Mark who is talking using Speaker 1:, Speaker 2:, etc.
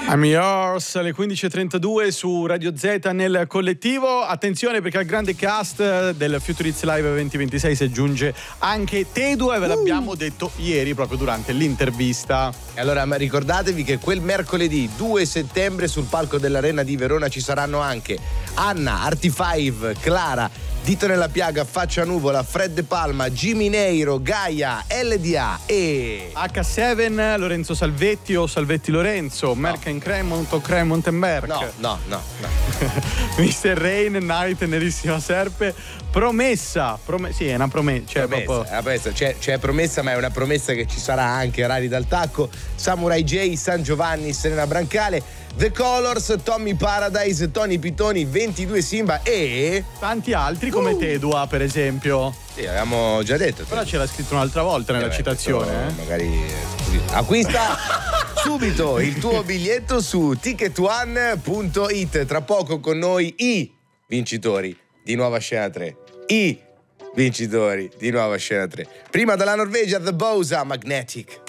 Speaker 1: I'm yours, alle 15.32 su Radio Z nel collettivo. Attenzione perché al grande cast del Futuriz Live 2026 si aggiunge anche Tedu e ve l'abbiamo detto ieri proprio durante l'intervista.
Speaker 2: E allora ricordatevi che quel mercoledì 2 settembre sul palco dell'Arena di Verona ci saranno anche Anna, Arti5, Clara, Dito nella Piaga, Faccia Nuvola, Fred De Palma, Jimmy Neiro, Gaia, LDA e
Speaker 1: H7, Lorenzo Salvetti o Salvetti Lorenzo, Merck and Cremont o Cremont and Merck.
Speaker 2: No.
Speaker 1: Mr. Rain, Night, Nerissima Serpe, Promessa. Sì, è una promessa.
Speaker 2: C'è promessa, ma è una promessa che ci sarà anche Rari dal Tacco, Samurai J, San Giovanni, Serena Brancale, The Colors, Tommy Paradise, Tony Pitoni, 22 Simba e
Speaker 1: tanti altri come Tedua, per esempio.
Speaker 2: Sì, avevamo già detto.
Speaker 1: Però c'era scritto un'altra volta nella citazione.
Speaker 2: Magari acquista subito il tuo biglietto su ticketone.it. Tra poco con noi i vincitori di Nuova Scena 3. I vincitori di Nuova Scena 3. Prima dalla Norvegia, The Bosa, Magnetic.